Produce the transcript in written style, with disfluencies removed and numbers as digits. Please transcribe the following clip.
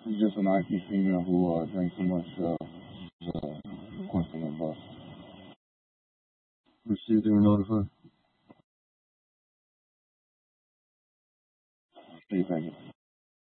It's just an IT female who drank too much, requesting a bus. Received or notified. Please, thank you.